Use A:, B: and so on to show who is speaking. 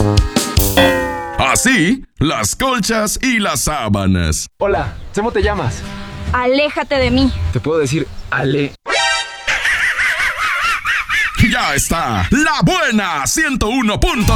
A: Así, las colchas y las sábanas.
B: Hola, ¿cómo te llamas?
C: Aléjate de mí.
B: Te puedo decir Ale.
A: Ya está, La Buena 101.